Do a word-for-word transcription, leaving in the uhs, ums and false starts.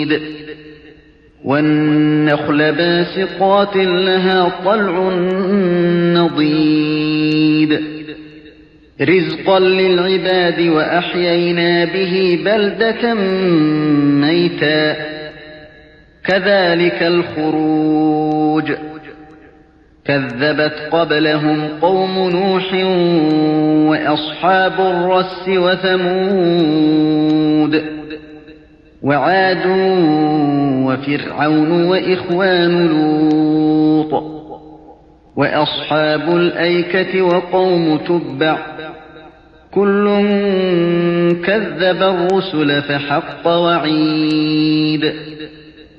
والنخل باسقات لها طلع نضيد رزقا للعباد وأحيينا به بلدة ميتا كذلك الخروج كذبت قبلهم قوم نوح وأصحاب الرس وثمود وعاد وفرعون وإخوان لوط وأصحاب الأيكة وقوم تبع كل كذب الرسل فحق وعيد